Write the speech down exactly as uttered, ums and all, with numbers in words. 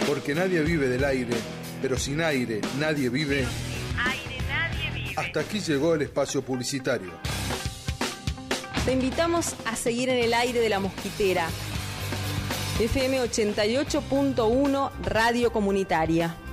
Porque nadie vive del aire, pero sin aire nadie vive. Sin aire nadie vive. Hasta aquí llegó el espacio publicitario. Te invitamos a seguir en el aire de La Mosquitera. F M ochenta y ocho punto uno, Radio Comunitaria.